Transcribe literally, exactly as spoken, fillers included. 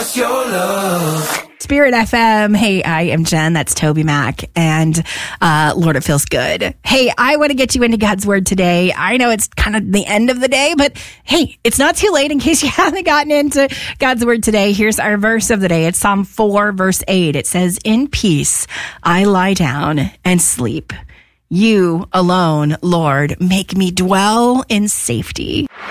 us your love. Spirit F M. Hey, I am Jen. That's Toby Mac. And uh, Lord, it feels good. Hey, I want to get you into God's Word today. I know it's kind of the end of the day, but hey, it's not too late in case you haven't gotten into God's Word today. Here's our verse of the day. It's Psalm four, verse eight. It says, "In peace I lie down and sleep. You alone, Lord, make me dwell in safety."